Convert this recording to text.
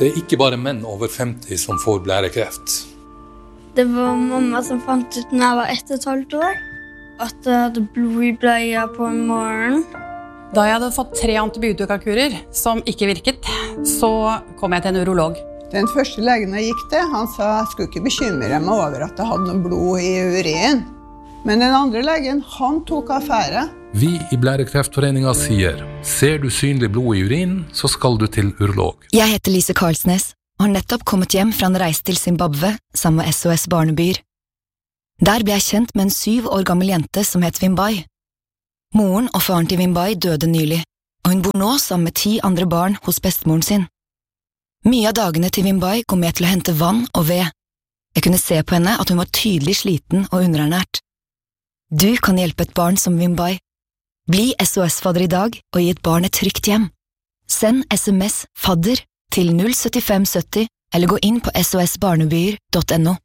Det ikke bare menn over 50 som får blærekreft. Det var mamma som fant ut når jeg var 1,5 år, at jeg hadde blod i bleia på en morgen. Da jeg hadde fått 3 antibiotikakurer som ikke virket, så kom jeg til en urolog. Den første legen jeg gikk til, han sa jeg skulle ikke bekymre meg over at jeg hadde noe blod i urin. Men den andre legen, han tok affære. Vi i Blærekreftforeningen sier, ser du synlig blod i urin, så skal du til urolog. Jeg heter Lise Karlsnes, og har nettopp kommet hjem fra en reise til Zimbabwe sammen med SOS Barnebyer. Der ble jeg kjent med en 7 år gammel jente som het Wimbai. Moren og faren til Wimbai døde nylig, og hun bor nå sammen med 10 andre barn hos bestemoren sin. Mye av dagene til Wimbai går med til å hente vann og ved. Jeg kunne se på henne at hun var tydelig sliten og underernært. Du kan hjelpe et barn som Wimbai. Bli SOS-fadder i dag og gi et barn et trygt hjem. Send SMS FADDER til 07570 eller gå inn på sosbarnebyer.no.